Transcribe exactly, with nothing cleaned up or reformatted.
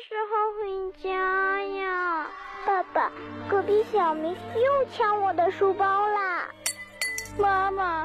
时候回家呀？ 爸爸，隔壁小明又抢我的书包啦！ 妈妈，